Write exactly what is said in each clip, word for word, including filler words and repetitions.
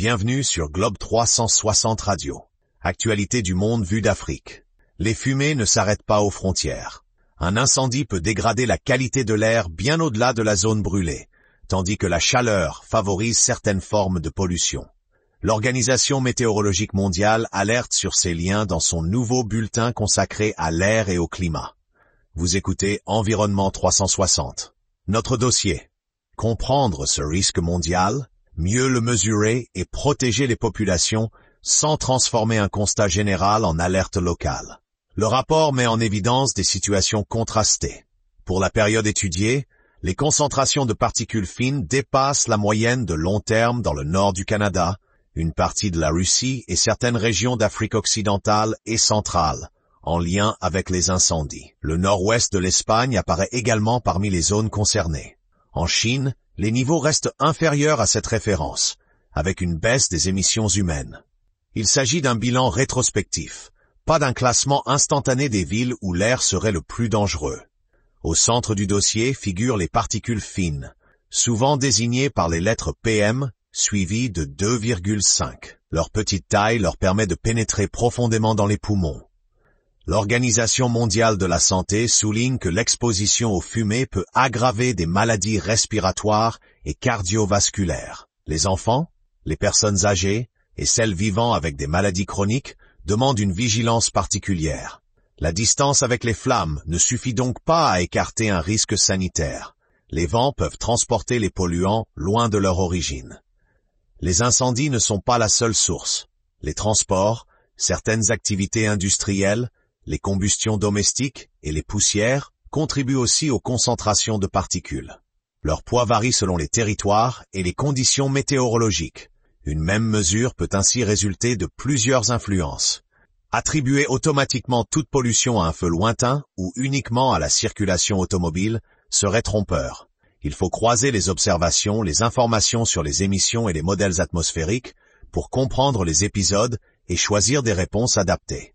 Bienvenue sur Globe trois cent soixante Radio. Actualité du monde vue d'Afrique. Les fumées ne s'arrêtent pas aux frontières. Un incendie peut dégrader la qualité de l'air bien au-delà de la zone brûlée, tandis que la chaleur favorise certaines formes de pollution. L'Organisation météorologique mondiale alerte sur ces liens dans son nouveau bulletin consacré à l'air et au climat. Vous écoutez Environnement trois cent soixante. Notre dossier. Comprendre ce risque mondial, mieux le mesurer et protéger les populations sans transformer un constat général en alerte locale. Le rapport met en évidence des situations contrastées. Pour la période étudiée, les concentrations de particules fines dépassent la moyenne de long terme dans le nord du Canada, une partie de la Russie et certaines régions d'Afrique occidentale et centrale, en lien avec les incendies. Le nord-ouest de l'Espagne apparaît également parmi les zones concernées. En Chine, les niveaux restent inférieurs à cette référence, avec une baisse des émissions humaines. Il s'agit d'un bilan rétrospectif, pas d'un classement instantané des villes où l'air serait le plus dangereux. Au centre du dossier figurent les particules fines, souvent désignées par les lettres P M, suivies de deux virgule cinq. Leur petite taille leur permet de pénétrer profondément dans les poumons. L'Organisation mondiale de la santé souligne que l'exposition aux fumées peut aggraver des maladies respiratoires et cardiovasculaires. Les enfants, les personnes âgées et celles vivant avec des maladies chroniques demandent une vigilance particulière. La distance avec les flammes ne suffit donc pas à écarter un risque sanitaire. Les vents peuvent transporter les polluants loin de leur origine. Les incendies ne sont pas la seule source. Les transports, certaines activités industrielles, les combustions domestiques et les poussières contribuent aussi aux concentrations de particules. Leur poids varie selon les territoires et les conditions météorologiques. Une même mesure peut ainsi résulter de plusieurs influences. Attribuer automatiquement toute pollution à un feu lointain ou uniquement à la circulation automobile serait trompeur. Il faut croiser les observations, les informations sur les émissions et les modèles atmosphériques pour comprendre les épisodes et choisir des réponses adaptées.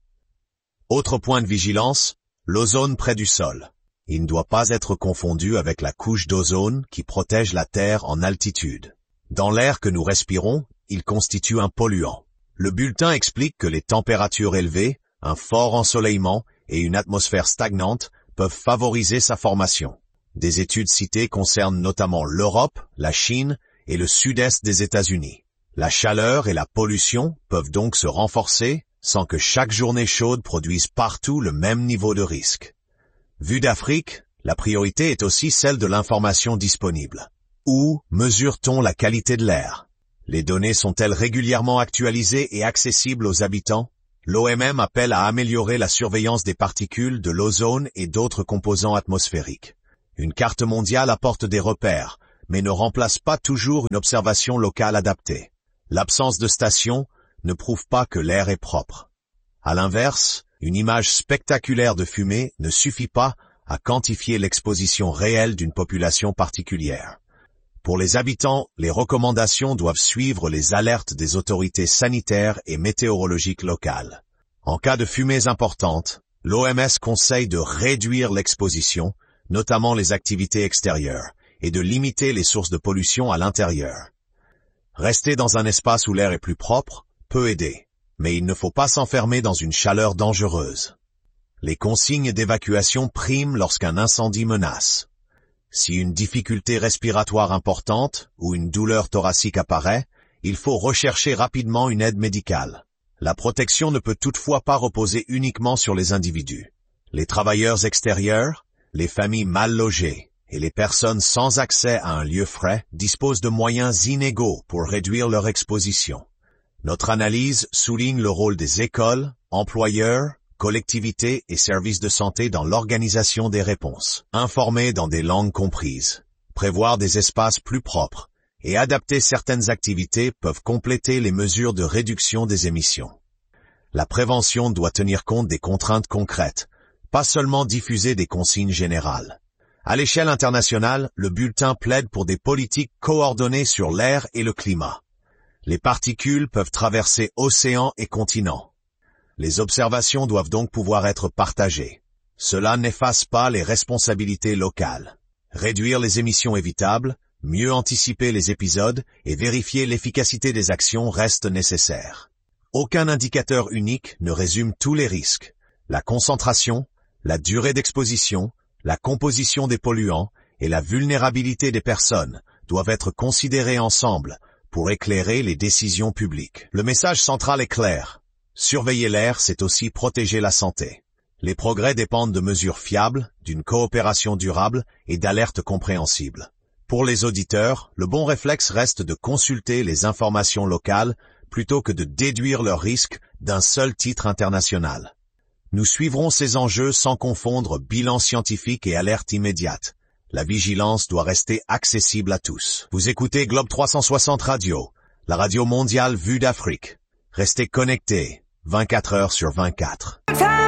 Autre point de vigilance, l'ozone près du sol. Il ne doit pas être confondu avec la couche d'ozone qui protège la Terre en altitude. Dans l'air que nous respirons, il constitue un polluant. Le bulletin explique que les températures élevées, un fort ensoleillement et une atmosphère stagnante peuvent favoriser sa formation. Des études citées concernent notamment l'Europe, la Chine et le sud-est des États-Unis. La chaleur et la pollution peuvent donc se renforcer sans que chaque journée chaude produise partout le même niveau de risque. Vue d'Afrique, la priorité est aussi celle de l'information disponible. Où mesure-t-on la qualité de l'air? Les données sont-elles régulièrement actualisées et accessibles aux habitants? L'O M M appelle à améliorer la surveillance des particules, de l'ozone et d'autres composants atmosphériques. Une carte mondiale apporte des repères, mais ne remplace pas toujours une observation locale adaptée. L'absence de stations ne prouve pas que l'air est propre. À l'inverse, une image spectaculaire de fumée ne suffit pas à quantifier l'exposition réelle d'une population particulière. Pour les habitants, les recommandations doivent suivre les alertes des autorités sanitaires et météorologiques locales. En cas de fumées importantes, l'O M S conseille de réduire l'exposition, notamment les activités extérieures, et de limiter les sources de pollution à l'intérieur. Rester dans un espace où l'air est plus propre peut aider, mais il ne faut pas s'enfermer dans une chaleur dangereuse. Les consignes d'évacuation priment lorsqu'un incendie menace. Si une difficulté respiratoire importante ou une douleur thoracique apparaît, il faut rechercher rapidement une aide médicale. La protection ne peut toutefois pas reposer uniquement sur les individus. Les travailleurs extérieurs, les familles mal logées et les personnes sans accès à un lieu frais disposent de moyens inégaux pour réduire leur exposition. Notre analyse souligne le rôle des écoles, employeurs, collectivités et services de santé dans l'organisation des réponses. Informer dans des langues comprises, prévoir des espaces plus propres et adapter certaines activités peuvent compléter les mesures de réduction des émissions. La prévention doit tenir compte des contraintes concrètes, pas seulement diffuser des consignes générales. À l'échelle internationale, le bulletin plaide pour des politiques coordonnées sur l'air et le climat. Les particules peuvent traverser océans et continents. Les observations doivent donc pouvoir être partagées. Cela n'efface pas les responsabilités locales. Réduire les émissions évitables, Mieux anticiper les épisodes et vérifier l'efficacité des actions reste nécessaire. Aucun indicateur unique ne résume tous les risques. La concentration, la durée d'exposition, la composition des polluants et la vulnérabilité des personnes doivent être considérés ensemble pour éclairer les décisions publiques. Le message central est clair. Surveiller l'air, c'est aussi protéger la santé. Les progrès dépendent de mesures fiables, d'une coopération durable et d'alertes compréhensibles. Pour les auditeurs, le bon réflexe reste de consulter les informations locales plutôt que de déduire leurs risques d'un seul titre international. Nous suivrons ces enjeux sans confondre bilan scientifique et alerte immédiate. La vigilance doit rester accessible à tous. Vous écoutez Globe trois cent soixante Radio, la radio mondiale vue d'Afrique. Restez connectés, vingt-quatre heures sur vingt-quatre.